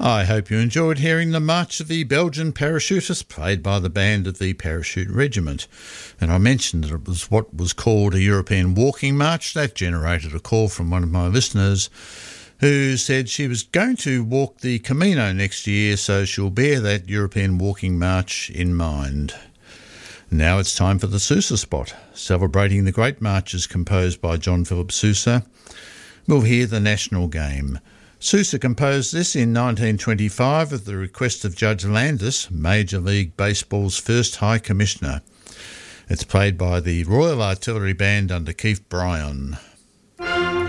I hope you enjoyed hearing the March of the Belgian Parachutists played by the band of the Parachute Regiment. And I mentioned that it was what was called a European Walking March. That generated a call from one of my listeners who said she was going to walk the Camino next year, so she'll bear that European Walking March in mind. Now it's time for the Sousa Spot, celebrating the great marches composed by John Philip Sousa. We'll hear the national game. Sousa composed this in 1925 at the request of Judge Landis, Major League Baseball's first High Commissioner. It's played by the Royal Artillery Band under Keith Bryan.